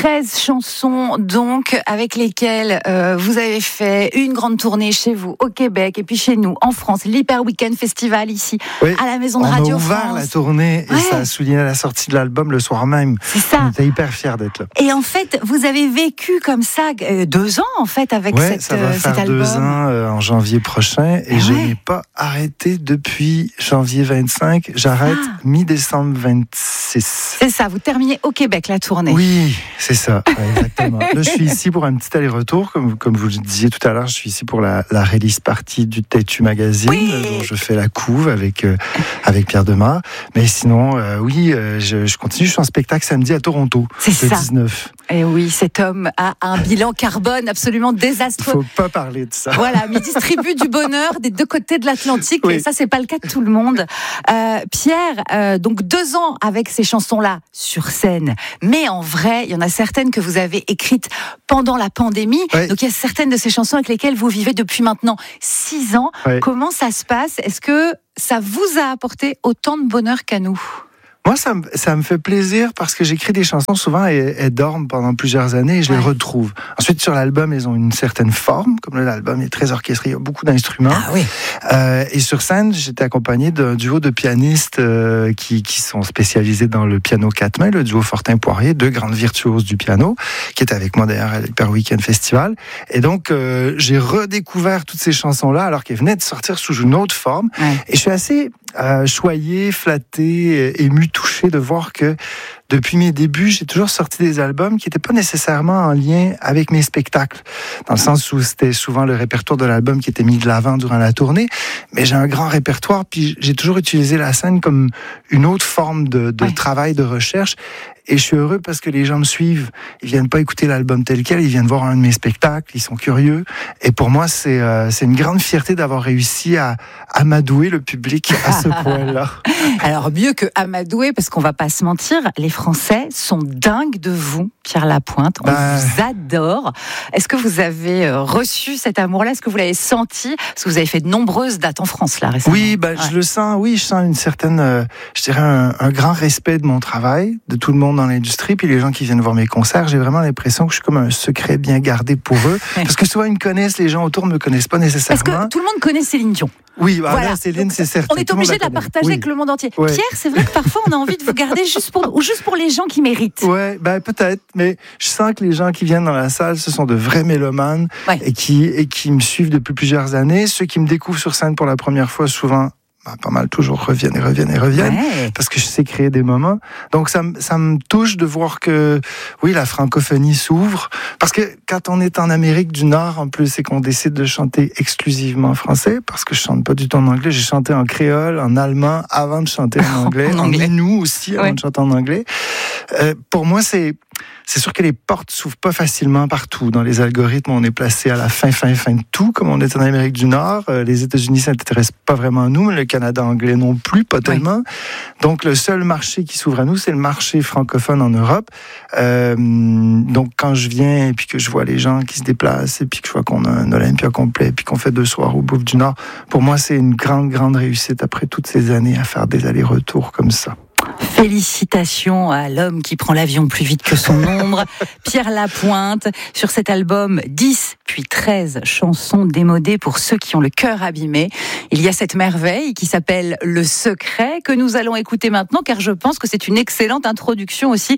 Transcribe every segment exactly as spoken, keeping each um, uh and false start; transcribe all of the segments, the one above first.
treize chansons donc avec lesquelles euh, vous avez fait une grande tournée chez vous au Québec et puis chez nous en France, l'Hyper Weekend Festival ici oui, à la Maison de Radio France. On a ouvert la tournée et ouais. ça a souligné la sortie de l'album le soir même. C'est ça. On était hyper fiers d'être là. Et en fait, vous avez vécu comme ça euh, deux ans en fait avec ouais, cette, ça va euh, faire cet album. deux ans euh, en janvier prochain et, et je ouais. n'ai pas arrêté depuis janvier vingt-cinq. J'arrête ah. mi-décembre vingt-six. C'est ça. Vous terminez au Québec la tournée. Oui, c'est ça, exactement. Là, je suis ici pour un petit aller-retour, comme, comme vous le disiez tout à l'heure. Je suis ici pour la, la release party du Têtu Magazine, oui. dont je fais la couve avec euh, avec Pierre Demar. Mais sinon, euh, oui, euh, je, je continue. Je suis en spectacle samedi à Toronto, c'est le ça. dix-neuf. Et oui, cet homme a un bilan carbone absolument désastreux. Il faut pas parler de ça. Voilà, mais il distribue du bonheur des deux côtés de l'Atlantique. Oui. Et ça, c'est pas le cas de tout le monde. Euh, Pierre, euh, donc deux ans avec ces chansons-là sur scène, mais en vrai, il y en a certaines que vous avez écrites pendant la pandémie. Oui. Donc il y a certaines de ces chansons avec lesquelles vous vivez depuis maintenant six ans. Oui. Comment ça se passe ? Est-ce que ça vous a apporté autant de bonheur qu'à nous ? Moi, ça me, ça me fait plaisir parce que j'écris des chansons souvent et elles dorment pendant plusieurs années et je ouais. les retrouve. Ensuite, sur l'album, elles ont une certaine forme. Comme là, l'album est très orchestré, il y a beaucoup d'instruments. Ah oui. Euh, et sur scène, j'étais accompagné d'un duo de pianistes euh, qui, qui sont spécialisés dans le piano quatre mains, le duo Fortin-Poirier, deux grandes virtuoses du piano, qui étaient avec moi d'ailleurs à l'Hyper Weekend Festival. Et donc, euh, j'ai redécouvert toutes ces chansons-là alors qu'elles venaient de sortir sous une autre forme. Ouais. Et je suis assez euh, choyé, flatté, ému, touché de voir que depuis mes débuts, j'ai toujours sorti des albums qui n'étaient pas nécessairement en lien avec mes spectacles, dans le sens où c'était souvent le répertoire de l'album qui était mis de l'avant durant la tournée, mais j'ai un grand répertoire, puis j'ai toujours utilisé la scène comme une autre forme de, de ouais. travail, de recherche, et je suis heureux parce que les gens me suivent. Ils viennent pas écouter l'album tel quel, ils viennent voir un de mes spectacles, ils sont curieux, et pour moi, c'est, euh, c'est une grande fierté d'avoir réussi à amadouer le public à ce point-là. Alors, mieux que amadouer, parce qu'on va pas se mentir, les Français sont dingues de vous, Pierre Lapointe. On bah... vous adore. Est-ce que vous avez reçu cet amour-là ? Est-ce que vous l'avez senti ? Parce que vous avez fait de nombreuses dates en France, là, récemment. Oui, bah, ouais. je le sens. Oui, je sens une certaine, euh, je dirais, un, un grand respect de mon travail, de tout le monde dans l'industrie, puis les gens qui viennent voir mes concerts. J'ai vraiment l'impression que je suis comme un secret bien gardé pour eux. Parce que souvent, ils me connaissent, les gens autour ne me connaissent pas nécessairement. Parce que tout le monde connaît Céline Dion. Oui, bah, voilà. Là, Céline, donc, c'est certain. On est obligé de la partager oui. avec le monde entier. Ouais. Pierre, c'est vrai que parfois, on a envie de vous garder juste pour, ou juste pour les gens qui méritent. Ouais, ben peut-être, mais je sens que les gens qui viennent dans la salle, ce sont de vrais mélomanes ouais. et qui et qui me suivent depuis plusieurs années. Ceux qui me découvrent sur scène pour la première fois, souvent, ben, pas mal toujours reviennent et reviennent et reviennent ouais. parce que je sais créer des moments. Donc ça, ça me touche de voir que oui, la francophonie s'ouvre. Parce que quand on est en Amérique du Nord, en plus, c'est qu'on décide de chanter exclusivement en français, parce que je chante pas du tout en anglais. J'ai chanté en créole, en allemand, avant de chanter en anglais, en, anglais. en inou aussi, avant ouais. de chanter en anglais. Euh, pour moi, c'est C'est sûr que les portes s'ouvrent pas facilement partout. Dans les algorithmes, on est placé à la fin, fin, fin de tout, comme on est en Amérique du Nord. Les États-Unis ne s'intéressent pas vraiment à nous, mais le Canada anglais non plus, pas tellement. Oui. Donc, le seul marché qui s'ouvre à nous, c'est le marché francophone en Europe. Euh, donc, quand je viens et puis que je vois les gens qui se déplacent et puis que je vois qu'on a un Olympia complet et puis qu'on fait deux soirs au Bouffe du Nord, pour moi, c'est une grande, grande réussite après toutes ces années à faire des allers-retours comme ça. Félicitations à l'homme qui prend l'avion plus vite que son ombre, Pierre Lapointe, sur cet album dix puis treize chansons démodées pour ceux qui ont le cœur abîmé. Il y a cette merveille qui s'appelle Le Secret que nous allons écouter maintenant car je pense que c'est une excellente introduction aussi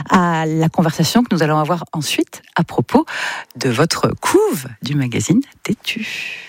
à la conversation que nous allons avoir ensuite à propos de votre couve du magazine Têtu.